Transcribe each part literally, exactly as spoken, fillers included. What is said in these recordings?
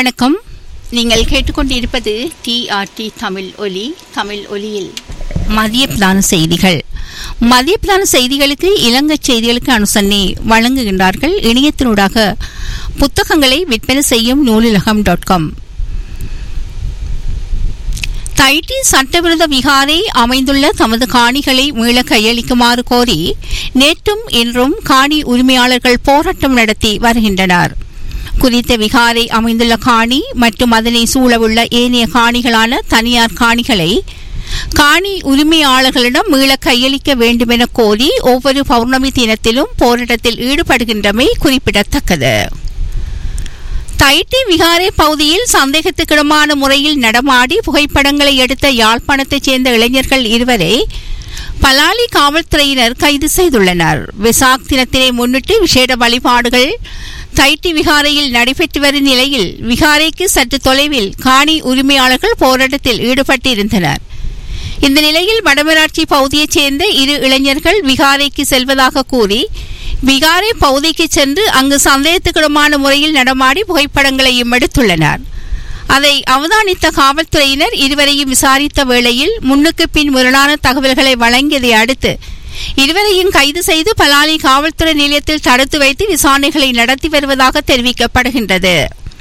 வணக்கம். நீங்கள் கேட்டுக்கொண்டிருப்பது டிஆர்டி தமிழ் ஒலி. தமிழ் ஒலியில் மதிய பிரதான செய்திகள். மதிய பிரதான செய்திகளுக்கு இலங்கை செய்திகளுக்கு அனுசரணை வழங்குகின்றார்கள் இணையத்தினூடாக புத்தகங்களை விற்பனை செய்யும் நூலிலகம் டாட் காம். தைட்டி சட்டவிரோத விகாரை அமைந்துள்ள தமது காணிகளை மீள கையளிக்குமாறு கோரி நேற்றும் இன்றும் காணி உரிமையாளர்கள் போராட்டம் நடத்தி வருகின்றனர். குறித்த விகாரை அமைந்துள்ள காணி மற்றும் அதனை சூழவுள்ள ஏனைய காணிகளான தனியார் காணிகளை காணி உரிமையாளர்களிடம் மீள கையளிக்க வேண்டும் என கோரி ஒவ்வொரு பௌர்ணமி தினத்திலும் போராட்டத்தில் ஈடுபடுகின்றமை குறிப்பிடத்தக்கது. தைட்டி விகாரை பகுதியில் சந்தேகத்துக்கிடமான முறையில் நடமாடி புகைப்படங்களை எடுத்த யாழ்ப்பாணத்தைச் சேர்ந்த இளைஞர்கள் இருவரை பலாலி காவல்துறையினர் கைது செய்துள்ளனர். விசாக் தினத்தினை முன்னிட்டு விசேட வழிபாடுகள் தைட்டி விகாரையில் நடைபெற்று வரும் நிலையில் விகாரைக்கு சற்று தொலைவில் காணி உரிமையாளர்கள் போராட்டத்தில் ஈடுபட்டிருந்தனர். இந்த நிலையில் வடமராட்சி பகுதியைச் சேர்ந்த இரு இளைஞர்கள் விகாரைக்கு செல்வதாக கூறி விகாரை பகுதிக்கு சென்று அங்கு சந்தேகத்துக்கிடமான முறையில் நடமாடி புகைப்படங்களையும் எடுத்துள்ளனர். அதை அவதானித்த காவல்துறையினர் இருவரையும் விசாரித்த வேளையில் முன்னுக்கு பின் முரணான தகவல்களை வழங்கியதை அடுத்து இருவரையும் கைது செய்து பலாலி காவல்துறை நிலையத்தில் தடுத்து வைத்து விசாரணைகளை நடத்தி வருவதாக தெரிவிக்கப்படுகின்றது.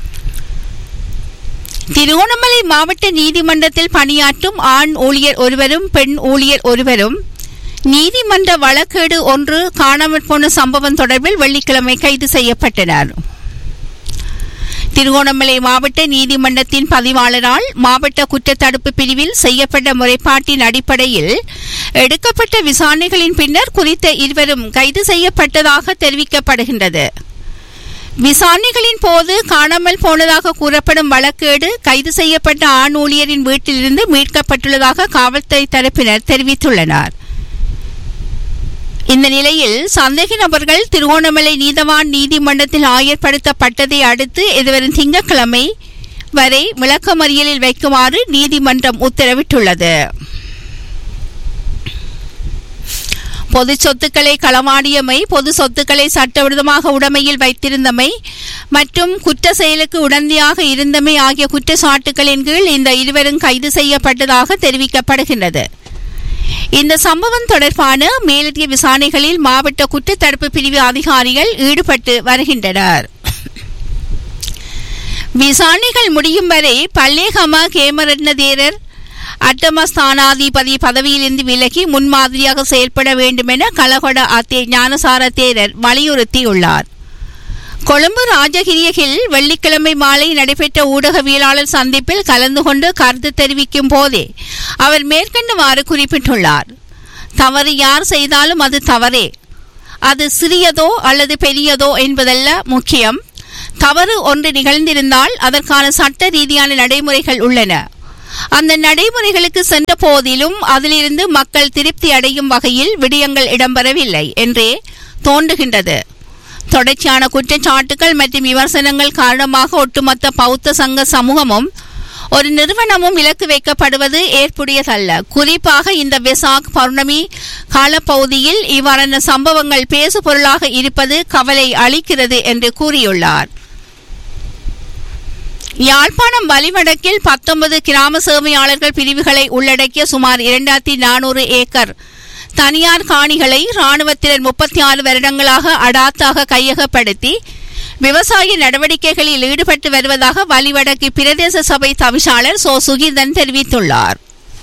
திருகோணமலை மாவட்ட நீதிமன்றத்தில் பணியாற்றும் ஆண் ஊழியர் ஒருவரும் பெண் ஊழியர் ஒருவரும் நீதிமன்ற வழக்கேடு ஒன்று காணாமற் போன சம்பவம் தொடர்பில் வெள்ளிக்கிழமை கைது செய்யப்பட்டனர். திருகோணமலை மாவட்ட நீதிமன்றத்தின் பதிவாளரால் மாவட்ட குற்றத்தடுப்பு பிரிவில் செய்யப்பட்ட முறைப்பாட்டின் அடிப்படையில் எடுக்கப்பட்ட விசாரணைகளின் பின்னர் குறித்த இருவரும் கைது செய்யப்பட்டதாக தெரிவிக்கப்படுகின்றது. விசாரணைகளின் போது காணாமல் போனதாக கூறப்படும் வழக்கேடு கைது செய்யப்பட்ட ஆண் ஊழியரின் வீட்டிலிருந்து மீட்கப்பட்டுள்ளதாக காவல்துறை தரப்பினர் தெரிவித்துள்ளனர். இந்த நிலையில் சந்தேக நபர்கள் திருகோணமலை நீதவான் நீதிமன்றத்தில் ஆயர்படுத்தப்பட்டதை அடுத்து எதிர்வரும் திங்கட்கிழமை வரை விளக்கமறியலில் வைக்குமாறு நீதிமன்றம் உத்தரவிட்டுள்ளது. பொது சொத்துக்களை களவாடியமை, பொது சொத்துக்களை சட்டவிரோதமாக உடைமையில் வைத்திருந்தமை மற்றும் குற்ற செயலுக்கு உடந்தையாக இருந்தமை ஆகிய குற்றச்சாட்டுகளின் கீழ் இந்த இருவரும் கைது செய்யப்பட்டதாக தெரிவிக்கப்படுகின்றது. இந்த சம்பவம் தொடர்பான மேலதிக விசாரணைகளில் மாவட்ட குற்றத்தடுப்பு பிரிவு அதிகாரிகள் ஈடுபட்டு வருகின்றனர். விசாரணைகள் முடியும் வரை பல்லேகம கேமரட்ன தேரர் அட்டமஸ்தானாதிபதி பதவியிலிருந்து விலகி முன்மாதிரியாக செயல்பட வேண்டும் என கலகொட அத்தே ஞானசார தேரர் வலியுறுத்தியுள்ளார். கொழும்பு ராஜகிரியகில் வெள்ளிக்கிழமை மாலை நடைபெற்ற ஊடகவியலாளர் சந்திப்பில் கலந்து கொண்டு கருத்து தெரிவிக்கும் போதே அவர் மேற்கண்டவாறு குறிப்பிட்டுள்ளார். தவறு யார் செய்தாலும் அது தவறே. அது சிறியதோ அல்லது பெரியதோ என்பதல்ல முக்கியம். தவறு ஒன்று நிகழ்ந்திருந்தால் அதற்கான சட்ட ரீதியான நடைமுறைகள் உள்ளன. அந்த நடைமுறைகளுக்கு சென்ற போதிலும் அதிலிருந்து மக்கள் திருப்தி அடையும் வகையில் விடயங்கள் இடம்பெறவில்லை என்றே தோன்றுகின்றது. தொடர்ச்சியான குற்றச்சாட்டுகள் மற்றும் விமர்சனங்கள் காரணமாக ஒட்டுமொத்த பௌத்த சங்க சமூகமும் ஒரு நிறுவனமும் இலக்கு வைக்கப்படுவது ஏற்புடையதல்ல. குறிப்பாக இந்த வெசாக் பௌர்ணமி காலப்பகுதியில் இவ்வாறான சம்பவங்கள் பேசு பொருளாக இருப்பது கவலை அளிக்கிறது என்று கூறியுள்ளார். யாழ்ப்பாணம் வலிவடக்கில் பத்தொன்பது கிராம சேவையாளர்கள் பிரிவுகளை உள்ளடக்கிய சுமார் இரண்டாயிரத்தி நானூறு ஏக்கர் தனியார் காணிகளை இராணுவத்தினர் முப்பத்தி ஆறு வருடங்களாக அடாத்தாக கையகப்படுத்தி விவசாய நடவடிக்கைகளில் ஈடுபட்டு வருவதாக வலிவடக்கு பிரதேச சபை தவிசாளர் சோ சுகீர்தன் தெரிவித்துள்ளார்.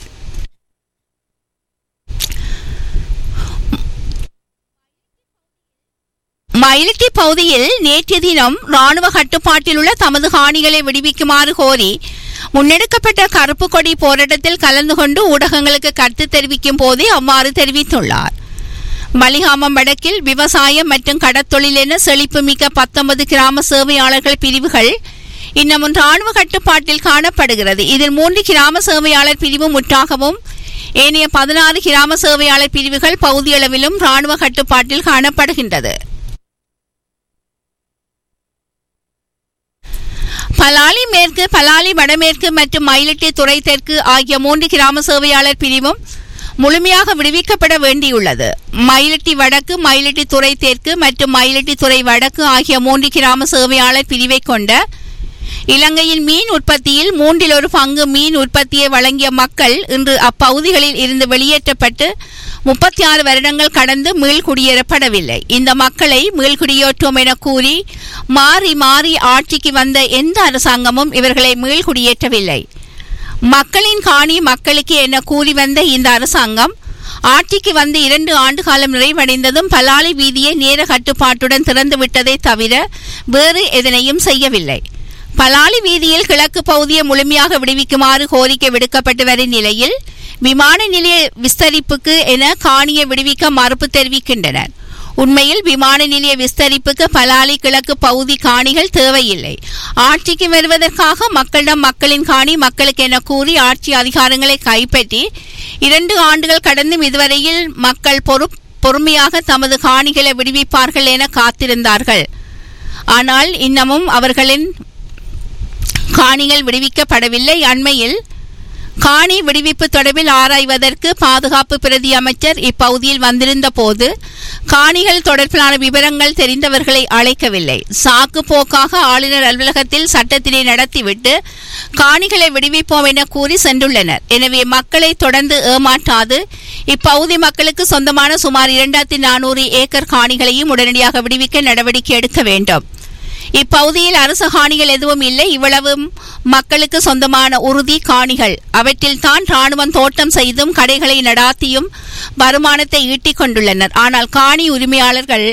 மயிலிட்டி பகுதியில் நேற்றைய தினம் ராணுவ கட்டுப்பாட்டில் உள்ள தமது காணிகளை விடுவிக்குமாறு கோரி முன்னெடுக்கப்பட்ட கருப்பு கொடி போராட்டத்தில் கலந்து கொண்டு ஊடகங்களுக்கு கருத்து தெரிவிக்கும் போதே அவ்வாறு தெரிவித்துள்ளார். மலிகாமம் வடக்கில் விவசாயம் மற்றும் கடற்தொழில் என செழிப்பு மிக்க பத்தொன்பது கிராம சேவையாளர்கள் பிரிவுகள் இன்னமும் ராணுவ கட்டுப்பாட்டில் காணப்படுகிறது. இதில் மூன்று கிராம சேவையாளர் பிரிவு முற்றாகவும் ஏனைய பதினாறு கிராம சேவையாளர் பிரிவுகள் பகுதியளவிலும் ராணுவ கட்டுப்பாட்டில் காணப்படுகின்றது. பலாலி மேற்கு, பலாலி வடமேற்கு மற்றும் மயிலிட்டி துறை தெற்கு ஆகிய மூன்று கிராம சேவையாளர் பிரிவும் முழுமையாக விடுவிக்கப்பட வேண்டியுள்ளது. மயிலிட்டி வடக்கு, மயிலிட்டி துறை தெற்கு மற்றும் மயிலிட்டி துறை வடக்கு ஆகிய மூன்று கிராம சேவையாளர் பிரிவை கொண்ட இலங்கையின் மீன் உற்பத்தியில் மூன்றில் ஒரு பங்கு மீன் உற்பத்தியை வழங்கிய மக்கள் இன்று அப்பகுதிகளில் இருந்து வெளியேற்றப்பட்டு முப்பத்தி ஆறு வருடங்கள் கடந்து மீள்குடியேறப்படவில்லை. இந்த மக்களை மீள்குடியேற்றோம் என கூறி மாறி மாறி ஆட்சிக்கு வந்த எந்த அரசாங்கமும் இவர்களை மீள்குடியேற்றவில்லை. மக்களின் காணி மக்களுக்கு என கூறி வந்த இந்த அரசாங்கம் ஆட்சிக்கு வந்து இரண்டு ஆண்டு காலம் நிறைவடைந்ததும் பலாலி வீதியை நேர கட்டுப்பாட்டுடன் திறந்துவிட்டதை தவிர வேறு எதனையும் செய்யவில்லை. பலாலி வீதியில் கிழக்கு பகுதியை முழுமையாக விடுவிக்குமாறு கோரிக்கை விடுக்கப்பட்டு வரும் நிலையில் விமான நிலைய விஸ்தரிப்புக்கு என காணியை விடுவிக்க மறுப்பு தெரிவிக்கின்றனர். உண்மையில் விமான நிலைய விஸ்தரிப்புக்கு பலாலி கிழக்கு பகுதி காணிகள் தேவையில்லை. ஆட்சிக்கு வருவதற்காக மக்களிடம் மக்களின் காணி மக்களுக்கு என கூறி ஆட்சி அதிகாரங்களை கைப்பற்றி இரண்டு ஆண்டுகள் கடந்தும் இதுவரையில் மக்கள் பொறுமையாக தமது காணிகளை விடுவிப்பார்கள் என காத்திருந்தார்கள். ஆனால் இன்னமும் அவர்களின் காணிகள் விடுவிக்கப்படவில்லை. அண்மையில் காணி விடுவிப்பு தொடர்பில் ஆராய்வதற்கு பாதுகாப்பு பிரதி அமைச்சர் இப்பகுதியில் வந்திருந்த போது காணிகள் தொடர்பிலான விவரங்கள் தெரிந்தவர்களை அழைக்கவில்லை. சாக்கு போக்காக ஆளுநர் அலுவலகத்தில் சட்டத்தினை நடத்திவிட்டு காணிகளை விடுவிப்போம் என கூறி சென்றுள்ளனர். எனவே மக்களை தொடர்ந்து ஏமாற்றாது இப்பகுதி மக்களுக்கு சொந்தமான சுமார் இரண்டாயிரத்தி நானூறு ஏக்கர் காணிகளையும் உடனடியாக விடுவிக்க நடவடிக்கை எடுக்க வேண்டும். இப்பகுதியில் அரசு காணிகள் எதுவும் இல்லை. இவ்வளவும் மக்களுக்கு சொந்தமான உறுதி காணிகள். அவற்றில் தான் ராணுவம் தோட்டம் செய்தும் கடைகளை நடாத்தியும் வருமானத்தை ஈட்டிக் கொண்டுள்ளனர். ஆனால் காணி உரிமையாளர்கள்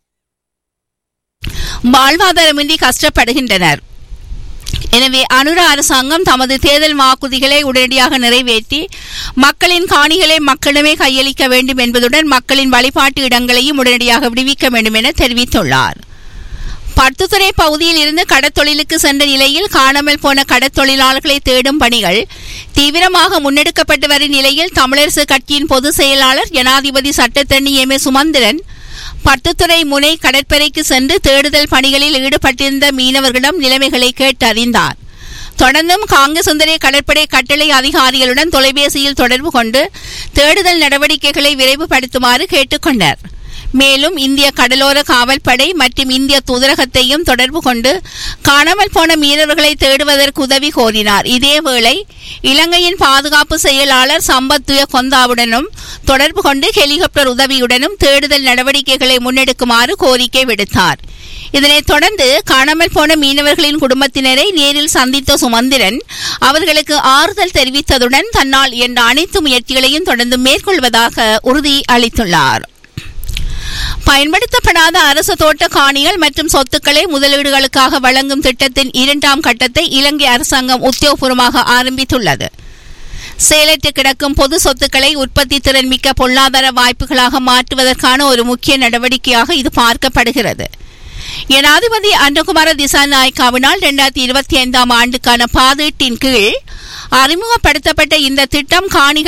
வாழ்வாதாரமின்றி கஷ்டப்படுகின்றனர். எனவே அனுர அரசாங்கம் தமது தேர்தல் வாக்குறுதிகளை உடனடியாக நிறைவேற்றி மக்களின் காணிகளை மக்களிடமே கையளிக்க வேண்டும் என்பதுடன் மக்களின் வழிபாட்டு இடங்களையும் உடனடியாக விடுவிக்க வேண்டும் என தெரிவித்துள்ளார். பட்டுத்துறை பகுதியில் இருந்து கடற்தொழிலுக்கு சென்ற நிலையில் காணாமல் போன கடற்தொழிலாளர்களை தேடும் பணிகள் தீவிரமாக முன்னெடுக்கப்பட்டு வரும் நிலையில் தமிழரசு கட்சியின் பொதுச் செயலாளர் ஜனாதிபதி சட்டத்தரணி எம் ஏ சுமந்திரன் பட்டுத்துறை முனை கடற்பரைக்கு சென்று தேடுதல் பணிகளில் ஈடுபட்டிருந்த மீனவர்களிடம் நிலைமைகளை கேட்டறிந்தார். தொடர்ந்தும் காங்கேசந்துறை கடற்படை கட்டளை அதிகாரிகளுடன் தொலைபேசியில் தொடர்பு கொண்டு தேடுதல் நடவடிக்கைகளை விரைவுபடுத்துமாறு கேட்டுக்கொண்டார். மேலும் இந்திய கடலோர காவல்படை மற்றும் இந்திய தூதரகத்தையும் தொடர்பு கொண்டு காணாமல் போன மீனவர்களை தேடுவதற்கு உதவி கோரினார். இதேவேளை இலங்கையின் பாதுகாப்பு செயலாளர் சம்பத் துய கொந்தாவுடனும் தொடர்பு கொண்டு ஹெலிகாப்டர் உதவியுடனும் தேடுதல் நடவடிக்கைகளை முன்னெடுக்குமாறு கோரிக்கை விடுத்தார். இதனைத் தொடர்ந்து காணாமல் போன மீனவர்களின் குடும்பத்தினரை நேரில் சந்தித்த சுமந்திரன் அவர்களுக்கு ஆறுதல் தெரிவித்ததுடன் தன்னால் என்ற அனைத்து முயற்சிகளையும் தொடர்ந்து மேற்கொள்வதாக உறுதி அளித்துள்ளார். பயன்படுத்தப்படாத அரசு தோட்ட காணிகள் மற்றும் சொத்துக்களை முதலீடுகளுக்காக வழங்கும் திட்டத்தின் இரண்டாம் கட்டத்தை இலங்கை அரசாங்கம் உத்தியோகபூர்வமாக ஆரம்பித்துள்ளது. செயலற்று கிடக்கும் பொது சொத்துக்களை உற்பத்தி திறன் மிக்க பொருளாதார வாய்ப்புகளாக மாற்றுவதற்கான ஒரு முக்கிய நடவடிக்கையாக இது பார்க்கப்படுகிறது. ஜனாதிபதி அன்றகுமார திசாநாயக்காவினால் இரண்டாயிரத்தி இருபத்தி ஐந்தாம் ஆண்டுக்கான பாதீட்டின் கீழ் அறிமுகப்படுத்தப்பட்ட இந்த திட்டம் காணிகள்